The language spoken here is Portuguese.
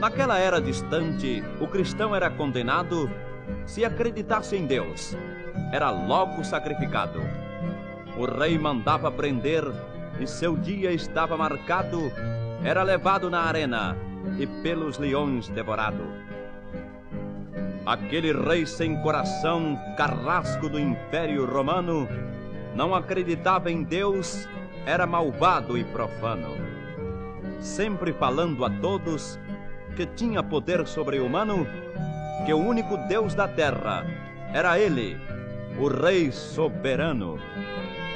Naquela era distante, o cristão era condenado se acreditasse em Deus. Era logo sacrificado. O rei mandava prender e seu dia estava marcado. Era levado na arena e pelos leões devorado. Aquele rei sem coração, carrasco do Império Romano, não acreditava em Deus, era malvado e profano. Sempre falando a todos que tinha poder sobre-humano, que o único Deus da terra era ele, o Rei soberano.